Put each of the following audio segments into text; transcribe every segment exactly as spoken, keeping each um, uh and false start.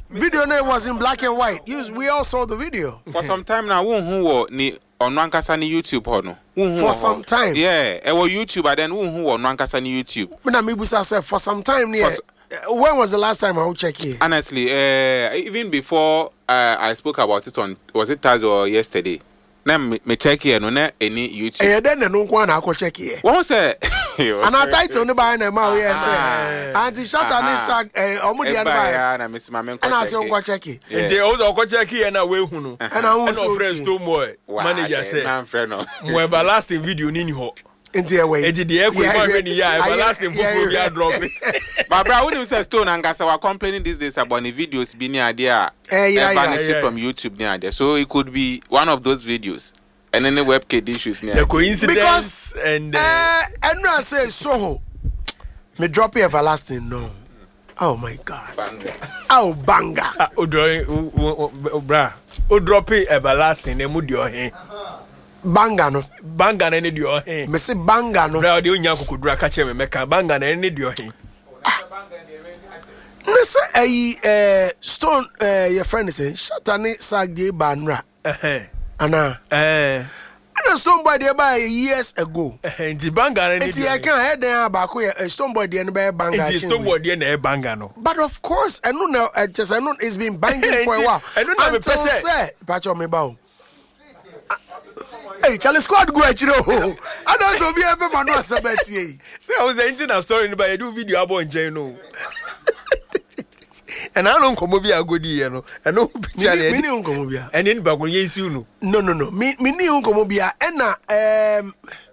Video name was in black and white. You, we all saw the video. For some time now, who ni on Nankasa ni YouTube hono. For some time. Yeah, it was YouTube, and then who on Nankasa ni YouTube. Mina mibusa said for some time yeah. When was the last time I would check here? Honestly, uh, even before uh, I spoke about it on, was it Thursday or yesterday? Now me check here no na any YouTube. Eh then no kwa na ko check here. One say and I title no buy na ma we say. Auntie Shatta ni sag eh omo dia no buy. Na miss ma men ko check. And I say on check here. Nti o zo ko check here na we hu no. And I hu so friends to boy. Manager say. Na friend no. Mo everlasting video ni ni ho. Nti away. Nti the echo ma ni ya everlasting fufu ya drop. But bro, when you say Stone and Gasa were complaining these days about the videos being idea. Eh yeah, yeah. From YouTube near there. So it could be one of those videos. And then the webcam issues near. The coincidence because, and uh, uh, and I say Soho. Me drop it everlasting no. Oh my God. Banga. Oh banga. Ah, o drawing bra. O drop it everlasting na mu di ohen. Banga no. Banga na ne di ohen. Me say banga no. Bra de onya kokodura ka che me meka banga na ne di ohen. Me say eh Stone eh your friend say Shatta ni sag dey banra. Eh. Ana. Eh. I know somebody about years ago. Eh, the banga na It's I can't head there about somebody and by banga. It's somebody and a banga no. But of course, I know now. I just I know it's been banging for a while. I don't know until say, patch on me bow. Hey, Charlie Squad go at you. I don't so be ever man was about you. Say I was internet story but I do video about Jano. And I don't come over a good year, no. I know me ni unko mobia. And in bago yesu no. No no no. Me me ni unko mobia. Ena um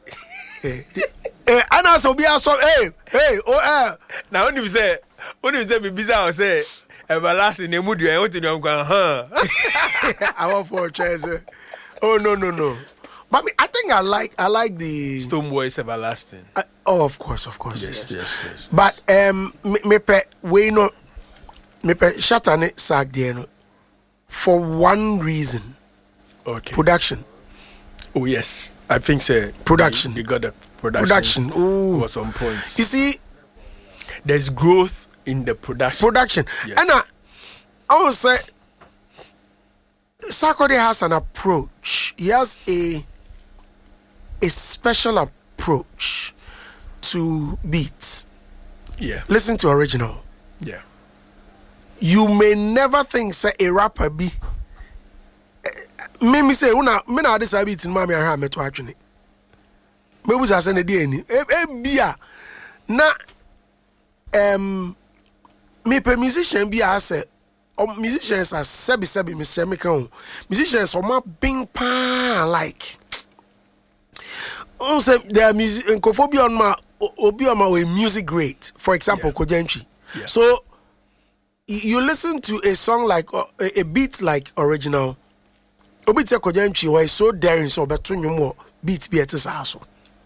eh ana so bia so hey hey oh eh na only say only say be bizarre say everlasting na mudu e otu no nkwa ha. I want for treasure. Oh no no no. But me, I think I like I like the Stone Boy is everlasting. Uh, oh of course of course yes yes. yes, yes. But um me, me pe we no me pe Shatta ni sag there no for one reason. Okay. Production. Oh yes. I think so. Production. They, they got the production. Production. Ooh. Was on point. You see, there's growth in the production. Production. Yes. And I, I would say, Sarkodie has an approach. He has a a special approach to beats. Yeah. Listen to original. Yeah. You may never think say a rapper be. Me me say una me na this beat in mama ha me to atwene. Me bu sa say na dey ni. E bia na um me pe musician bi a say musicians are sebi sebi me say me kan. Musicians o ma bing pa like. On say their music nkofobia on ma obi on ma we music great. For example, yeah. Kojentri. Yeah. So you listen to a song like uh, a beat like original. Obi te Kojentri was so daring so beto nyumo beat be ete so.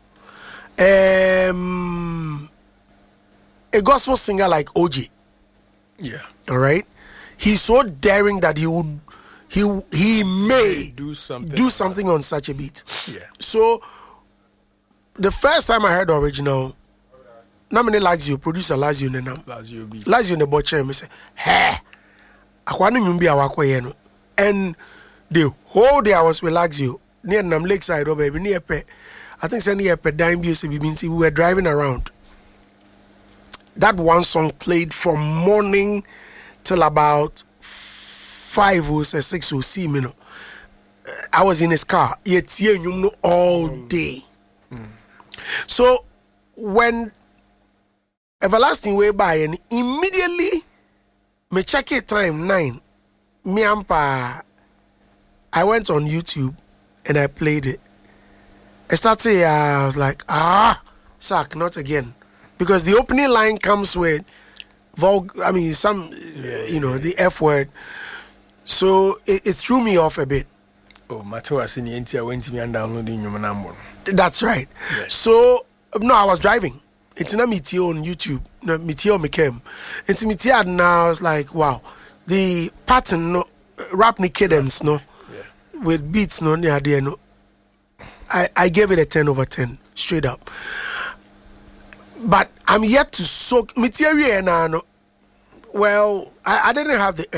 Um a gospel singer like O J. Yeah. All right. He's so daring that he would he he may do something do something on such a beat. Yeah. So the first time I heard the original, Namene Lazio, producer Lazio Nenam. Lazio beat. Lazio ne botche me say, "Hey, akwanu nyumbi awakwa no." And the whole day I was with Lazio near Nam Lakeside or baby near pe. I think say near pe dime bi we were driving around. That one song played from morning till about five or six or seven minutes. I was in his car. Yet you know all day. Mm. So when Everlasting way by and immediately me check it time nine. Me ampa I went on YouTube and I played it. I started uh, I was like, ah, sack, not again. Because the opening line comes with vulg I mean some yeah, you know, yeah. the F word. So it, it threw me off a bit. Oh, Mateo Asini Enti went to me and downloading your number. That's right. Yes. So no, I was driving. It's not Mitio on YouTube. No, Mitio Mikem. It's Mitio now. I was like, wow, the pattern, no, rap ni cadence, no, yeah. with beats, no, near there, no. I I gave it a ten over ten, straight up. But I'm yet to soak Mitio, no. Well, I, I didn't have the